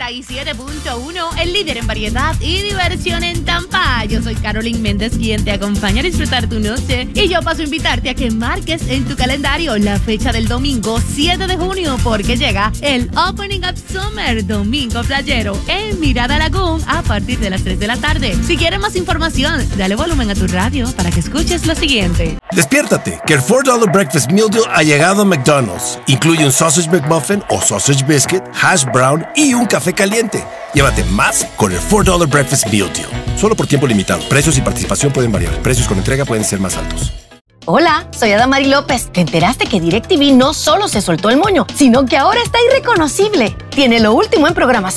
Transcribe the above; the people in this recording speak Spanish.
97.1, el líder en variedad y diversión en Tampa. Yo soy Carolyn Méndez, quien te acompaña a disfrutar tu noche. Y yo paso a invitarte a que marques en tu calendario la fecha del domingo 7 de junio, porque llega el Opening Up Summer Domingo Playero en Mirada Lagoon a partir de las 3 de la tarde. Si quieres más información, dale volumen a tu radio para que escuches lo siguiente. Despiértate, que el $4 Breakfast Meal Deal ha llegado a McDonald's. Incluye un Sausage McMuffin o Sausage Biscuit, Hash Brown y un café caliente. Llévate más con el $4 Breakfast Meal Deal. Solo por tiempo limitado. Precios y participación pueden variar. Precios con entrega pueden ser más altos. Hola, soy Adamari López. ¿Te enteraste que DirecTV no solo se soltó el moño, sino que ahora está irreconocible? Tiene lo último en programación